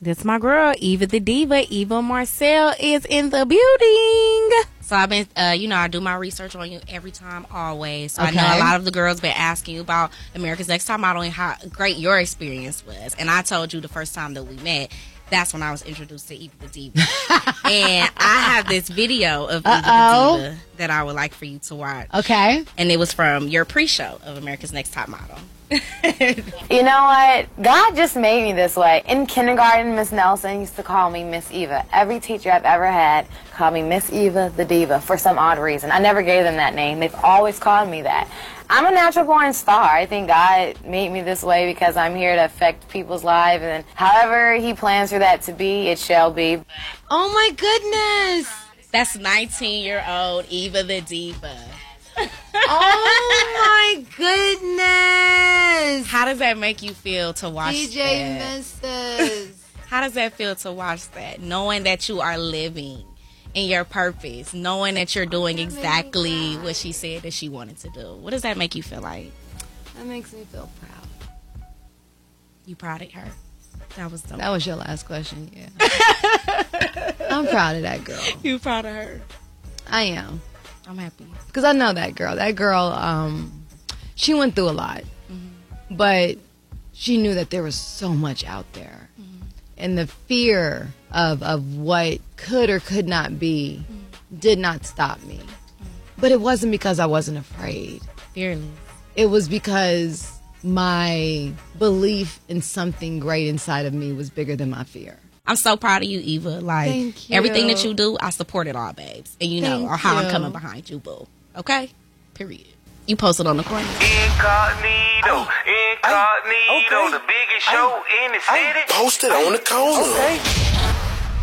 This my girl, Eva the Diva. Eva Marcel is in the building. So I've been, I do my research on you every time, always. So Okay. I know a lot of the girls been asking you about America's Next Top Model and how great your experience was. And I told you the first time that we met, that's when I was introduced to Eva the Diva. And I have this video of Eva the Diva that I would like for you to watch. Okay. And it was from your pre-show of America's Next Top Model. You know what? God just made me this way. In kindergarten, Miss Nelson used to call me Miss Eva. Every teacher I've ever had called me Miss Eva the Diva for some odd reason. I never gave them that name. They've always called me that. I'm a natural born star. I think God made me this way because I'm here to affect people's lives, and however He plans for that to be, it shall be. Oh my goodness. That's 19-year-old Eva the Diva. Oh my goodness. How does that make you feel to watch DJ that? Mrs. How does that feel to watch that? Knowing that you are living in your purpose, knowing that you're doing exactly what she said that she wanted to do. What does that make you feel like? That makes me feel proud. You proud of her? That was dope. That was your last question, yeah. I'm proud of that girl. You proud of her? I am. I'm happy. Because I know that girl. That girl, she went through a lot. Mm-hmm. But she knew that there was so much out there. Mm-hmm. And the fear of what could or could not be did not stop me. But it wasn't because I wasn't afraid. Fearless. It was because my belief in something great inside of me was bigger than my fear. I'm so proud of you, Eva. Like, Thank you. everything that you do, I support it all, babes. And you know Thank or how you. I'm coming behind you, boo. Okay? Period. You posted on the corner. Incognito, Okay. the biggest show in the city. Posted on the corner. Okay.